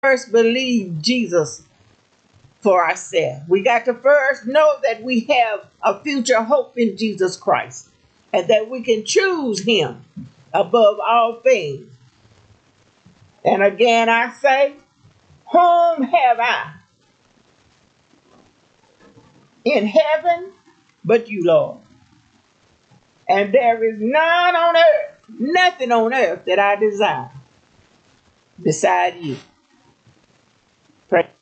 first believe Jesus for ourselves. We got to first know that we have a future hope in Jesus Christ and that we can choose him above all things. And again, I say, whom have I in heaven but you, Lord? And there is none on earth, nothing on earth that I desire beside you. Pray.